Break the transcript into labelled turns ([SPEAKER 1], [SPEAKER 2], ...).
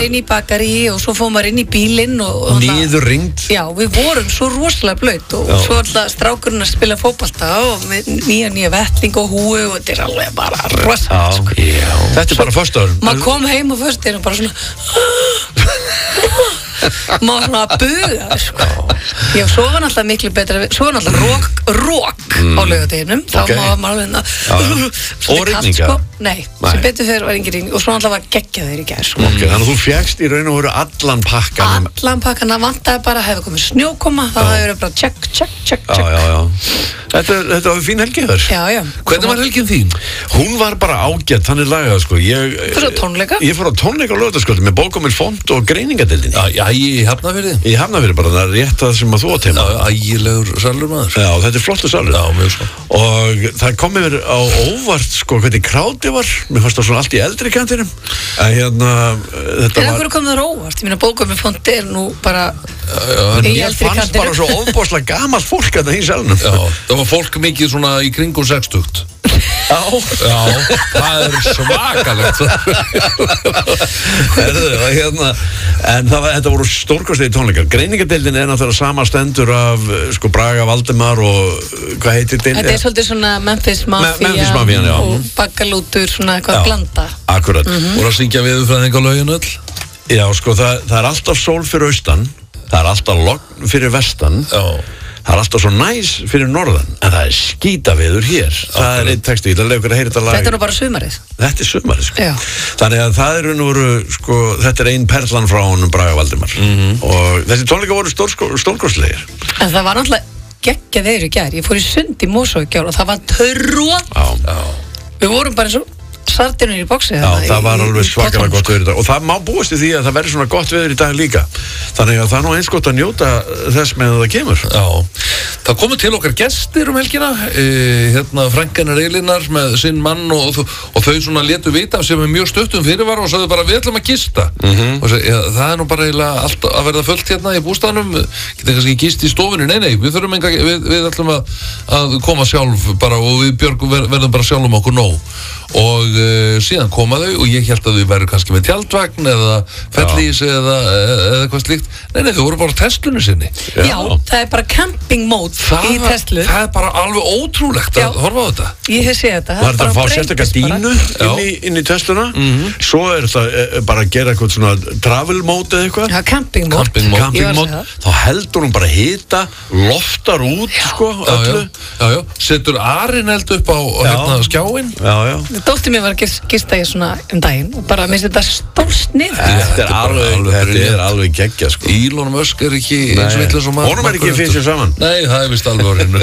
[SPEAKER 1] inn í bakari og svo fóðum maður inn í bílinn og
[SPEAKER 2] niður ringd.
[SPEAKER 1] Já, við vorum svo rosalega blöyt og svo alltaf strákurinn að spila fótbolta og með nýja vettling og húi og þetta alveg bara rosalega, sko.
[SPEAKER 2] Þetta bara föstudagur.
[SPEAKER 1] Maður kom heim á föstudaginn og bara svona maður svona að buga, sko. Já, svo var náttúrulega miklu betra, svo var náttúrulega rók á laugardeginum, þá maður alveg
[SPEAKER 2] og rigninga?
[SPEAKER 1] Sko. Nei, sem betur fyrir var engin rigning og svo náttúrulega var geggjaður í gær, sko.
[SPEAKER 2] Þannig að þú fékkst í raun og veru allan pakkan.
[SPEAKER 1] Allan pakkan, það vantaði bara að hefði komið snjókoma, það hefði verið bara check.
[SPEAKER 2] Þetta var fín helgi þar.
[SPEAKER 1] Já.
[SPEAKER 3] Hvernig var helgin þín?
[SPEAKER 2] Hún var bara ágætt, þannig lagað, sko.
[SPEAKER 1] Þú fór á tónleika?
[SPEAKER 2] Ég fór á tónleika á laugardagskvöldi með Bókamil Font og greiningadeildinni.
[SPEAKER 3] Já, í Hafnarfirði.
[SPEAKER 2] Í Hafnarfirði bara, það rétt það sem að þú átt heima.
[SPEAKER 3] Já, ægilegur salur maður.
[SPEAKER 2] Já, þetta flottur salur.
[SPEAKER 3] Já, mjög svo.
[SPEAKER 2] Og það kom mér á óvart, sko, hvernig krádið var. Mér fannst það svona allt í eldri kantinum. Þetta
[SPEAKER 1] var... En kom það óvart? Ég meina, Bókamil Font nú bara í
[SPEAKER 2] eldri kantinum. Mér fannst bara svo ofboðslega gamalt fólk að það í salunum.
[SPEAKER 3] Já, það var fólk mikið svona í kringum 60. Já, það svakalegt.
[SPEAKER 2] En þetta voru stórkostlegir tónleikar. Greiningadeildin náttúrulega sama stendur af sko Braga Valdimar og hvað heitir deildin?
[SPEAKER 1] Þetta svolítið svona Memphis Mafia og Baggalútur, svona eitthvað blanda.
[SPEAKER 2] Akkurat.
[SPEAKER 3] Voru að syngja veðurfræðing á lauginu öll?
[SPEAKER 2] Já, sko það alltaf sól fyrir austan, það alltaf logn fyrir vestan. Já. Það alltaf svo næs fyrir norðan, en það skítaveður hér. Það einn texti, ég ætla að leyfa ykkur að heyra þetta lag.
[SPEAKER 1] Þetta nú bara sumarið.
[SPEAKER 2] Þetta sumarið, sko.
[SPEAKER 1] Já.
[SPEAKER 2] Þannig að það nú, sko, þetta ein perlan frá honum Braga Valdimar. Og þessi tónleika voru stórkostlegir.
[SPEAKER 1] En það var náttúrulega geggjað veður í gær. Ég fór í sund í Mosó í gær og það var törrótt. Við vorum bara eins og sardinur í boxi.
[SPEAKER 2] Já, það var alveg svakalega gott veður í dag og það má búast í því að það verður svona gott veður í dag líka. Þannig að það nú eins gott að njóta þess með að það kemur.
[SPEAKER 3] Já, það komu til okkar gestir helgina, frænkanar Elínar með sinn mann og þau svona létu vita sem er mjög stuttum fyrirvara og sagði bara við ætlum að gista. Og það er nú bara eiginlega allt að verða fullt hérna í bústaðnum, geta kannski gist í stofunni, nei, við þurfum við ætlum að koma sjálf bara og við Björg verðum bara sjálfum okkur nóg. Og síðan koma þau og ég held að þau væru kannski með tjaldvagn eða fellís eða eitthvað slíkt. Nei, þau voru bara á Teslunni sinni.
[SPEAKER 1] Já, það er bara camping mode í Teslu.
[SPEAKER 3] Það er bara alveg ótrúlegt að horfa á þetta.
[SPEAKER 1] Ég hef séð þetta.
[SPEAKER 2] Það er að fá sérstaklega dínu inn í Tesluna. Svo er þetta bara að gera eitthvað svona travel mode eða eitthvað.
[SPEAKER 1] Já, camping mode.
[SPEAKER 2] Þá heldur hún bara hita, loftar út, sko, öllu.
[SPEAKER 3] Já, setur Arineld upp á skjáinn.
[SPEAKER 2] Já.
[SPEAKER 1] Dóttir mér var að gista ég svona daginn og bara minnst þetta stólsnið.
[SPEAKER 2] Þetta er alveg geggja, sko.
[SPEAKER 3] Elon Musk er ekki eins og vitlaus og maður.
[SPEAKER 2] Honum er ekki fyrir sér saman.
[SPEAKER 3] Nei, það er vist alveg á hreinu.